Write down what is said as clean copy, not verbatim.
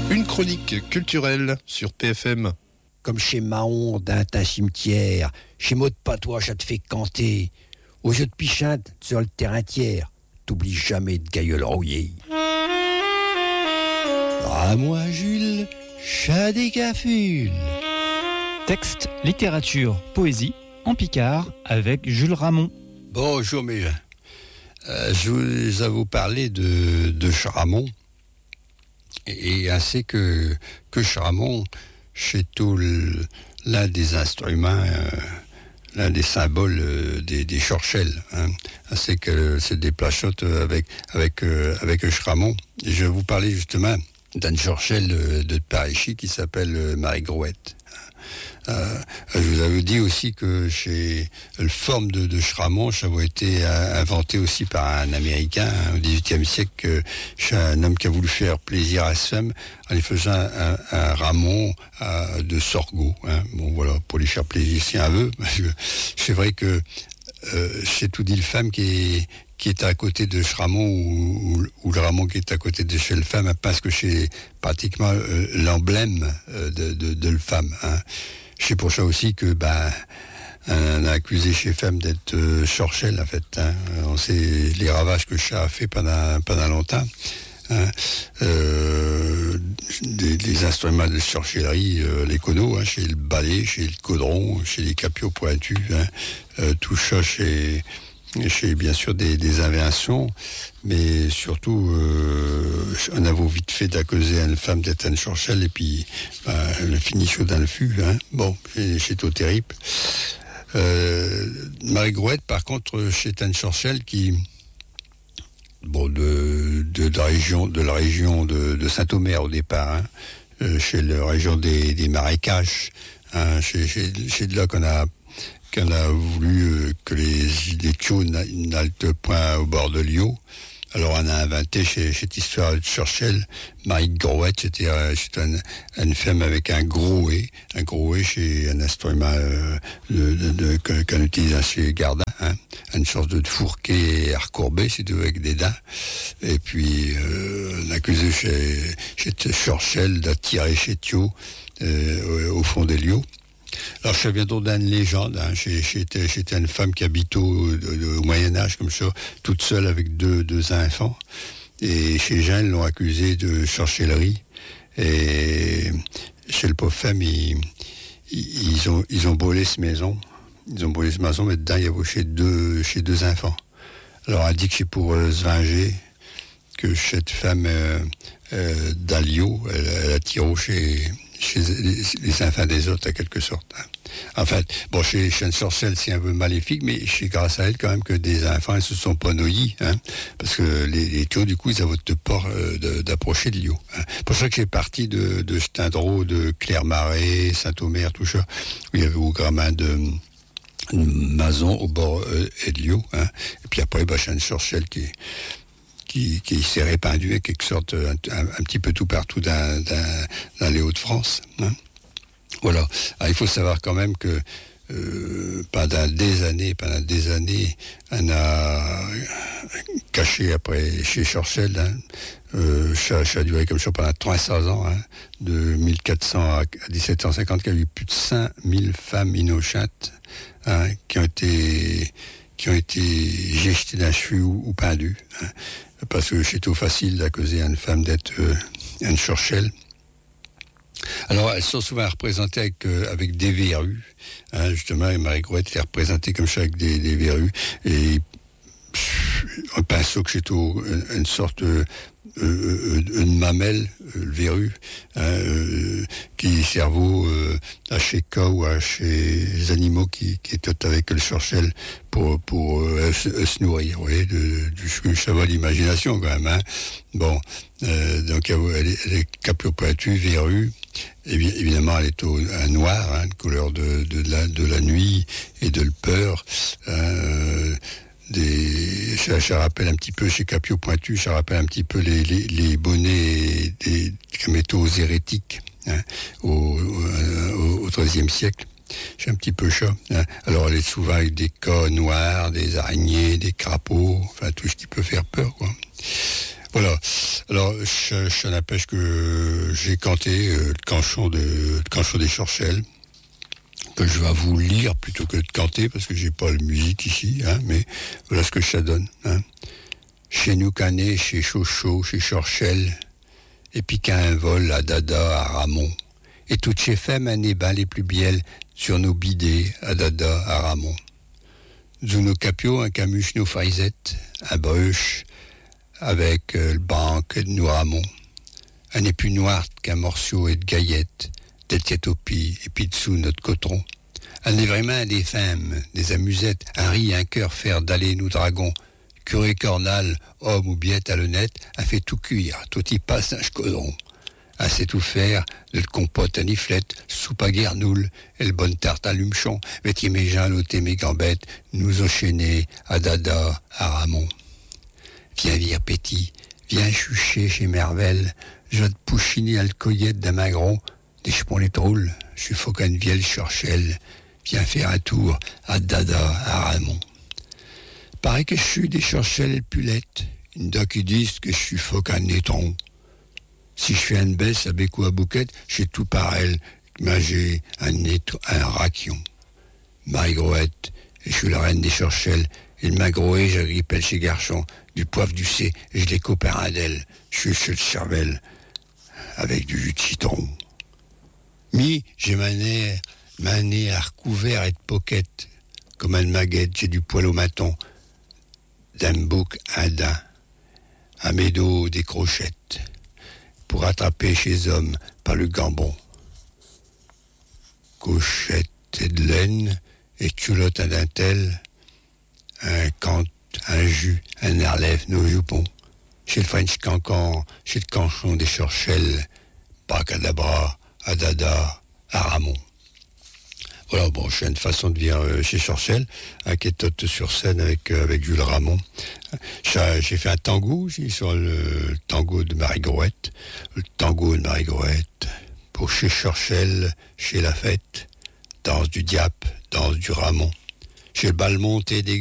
Une chronique culturelle sur PFM. Comme chez Mahon, d'un cimetière, chez Maud Patois, ça te fait canter. Au jeu de pichinte, sur le terrain tiers, t'oublies jamais de gailleul rouillé. À moi, Jules, chat des cafules. Texte, littérature, poésie, en Picard, avec Jules Ramon. Bonjour mes gens. Je vais vous parler de Charamon. Et ainsi que Charamon, c'est tout l'un des instruments, l'un des symboles des Chorchelles. Hein. Ainsi que c'est des plachottes avec Charamon. Et je vais vous parler justement d'une Chorchelle de Paris qui s'appelle Marie Grouette. Je vous avais dit aussi que chez le forme de Charamon, ça avait été inventé aussi par un Américain au XVIIIe siècle, chez un homme qui a voulu faire plaisir à sa femme en lui faisant un ramon de sorgho. Hein. Bon voilà, pour lui faire plaisir si un veut. Parce que c'est vrai que chez toute une femme qui est à côté de Charamon ou le ramon qui est à côté de chez le femme, parce que c'est pratiquement l'emblème de le femme. Hein. C'est pour ça aussi que on a accusé chez femme d'être Chorchelle en fait. Hein. On sait les ravages que le chat a fait pendant longtemps. Hein. Les instruments de sorcellerie, les conos, hein, chez le balai, chez le caudron, chez les capiaux pointus, hein, tout ça chez bien sûr des inventions, mais surtout on a vite fait d'accuser une femme d'être une Chorchelle et puis le finit chaud dans le fût. Hein. Bon, c'est tout terrible. Marie Grouette, par contre, c'est une Chorchelle qui de la région de Saint-Omer au départ, hein, chez la région des marécages. Hein, c'est de là qu'on a voulu que les Tchou n'haltent point au bord de l'Io. Alors on a inventé cette histoire de Chorchelle. Marie Grouette, c'était une femme avec un grouet. Un grouet, c'est un instrument qu'on utilise chez Gardin. Hein, une sorte de fourquet recourbé, c'est tout avec des dents. Et puis on a accusé chez Chorchelle d'attirer chez Tchou au fond des lieux. Alors, ça vient d'une légende. Hein. J'étais une femme qui habite au Moyen-Âge, comme ça, toute seule avec deux enfants. Et chez Jean, ils l'ont accusée de sorcellerie. Et chez le pauvre femme, ils ont brûlé cette maison. Ils ont brûlé cette maison, mais dedans, il y avait chez deux enfants. Alors, elle dit que c'est pour se venger que cette femme d'Alio, elle a tiré chez les enfants des autres, en quelque sorte. Hein. En fait, bon, chez une Chorchelle, c'est un peu maléfique, mais c'est grâce à elle, quand même, que des enfants ne se sont pas noyés, hein, parce que les Tchou, du coup, ils avaient peur d'approcher de l'eau. Hein. C'est pour ça que j'ai parti de Stendreau, de Clermarais, Saint-Omer, tout ça, où il y avait au gramin de Mazon, au bord et de l'eau. Hein. Et puis après, c'est une Chorchelle qui s'est répandu en quelque sorte un petit peu tout partout dans les Hauts-de-France. Hein. Voilà. Alors, il faut savoir quand même que pendant des années, on a caché après chez Chorchelle. Hein, ça a duré comme ça pendant 300 ans, hein, de 1400 à 1750, qu'il y a eu plus de 5000 femmes innocentes, hein, qui ont été jetées d'un fût ou pendues. Hein. Parce que c'est tout facile d'accuser une femme d'être une Chorchelle. Alors, elles sont souvent représentées avec des verrues. Hein, justement, et Marie Grouette est représentée comme ça avec des verrues. Et un pinceau que c'est une sorte une mamelle, le verrue, hein, qui cerveau à chez cas ou à chez les animaux qui est avec le Chorchelle pour se nourrir. Vous voyez, ça va l'imagination quand même. Hein. Bon, donc elle est capiaux pointus, verrue. Évidemment, elle est à noir, hein, couleur de la nuit et de la peur. Ça rappelle un petit peu chez Capiaux Pointu, ça rappelle un petit peu les bonnets des métaux hérétiques, hein, au XIIIe siècle. C'est un petit peu ça. Hein. Alors elle est souvent avec des cas noirs, des araignées, des crapauds, enfin tout ce qui peut faire peur, quoi. Voilà. Alors, je n'empêche que j'ai canté le canchon des Chorchelles, que je vais vous lire plutôt que de canter, parce que j'ai pas la musique ici, hein, mais voilà ce que ça donne. Hein. Chez nous Canet, chez Chocho, chez Chorchelles, et puis qu'un vol à Dada, à Ramon. Et toutes chez femmes un ébat les plus bielles sur nos bidets, à Dada, à Ramon. Zuno Capio, un camuche, nos faisettes, un bruche, avec le banc de nous Ramon. Un épu noir qu'un morceau et de gaillettes, des tiétopies, et puis dessous notre coton. Un est vraiment des femmes, des amusettes, un riz, un cœur, faire d'aller nous dragons. Curé cornal, homme ou biette à l'honnête, a fait tout cuire, tout y passe un chcodron. A sait tout faire, de compote à niflette, soupe à guernoule, et le bonne tarte à lumchon, métier mes gens, l'ôté mes gambettes, nous enchaîner à Dada, à Ramon. Viens vire petit, viens chucher chez Mervel, je vais te pouchiner à le coyette d'un magron, des chepons les troules, je suis faucane vielle Chorchelles, viens faire un tour à Dada, à Ramon. Paraît que je suis des Chorchelles pulettes, une doc qui disent que je suis faucane nétron. Si je fais une baisse à Bécou à Bouquette, j'ai tout par elle, mais j'ai un raquion. Marie-Groette, et je suis la reine des Chorchelles, et le magroé, j'agrippelle chez Garchon, du poivre du C, et je les copains à d'elle, je suis chez le cervelle, avec du jus de citron. J'ai mané à recouvert et de poquette, comme un maguette, j'ai du poil au maton, d'un bouc indien, à mes dos des crochettes, pour attraper chez hommes par le gambon. Couchette et de laine, et culotte à dentelle, un cant, un jus, un air lève nos jupons. Chez le French cancan, chez le canchon des Chorchelles, pas cadabra, à Dada, à Ramon. Voilà, bon, j'ai une façon de dire chez Chorchelles, qui est sur scène avec Jules Ramon. J'ai fait un tango aussi sur le tango de Marie-Groette. Le tango de Marie-Groette, pour chez Chorchelles, chez la fête, danse du diap, danse du Ramon. Chez le bal monté des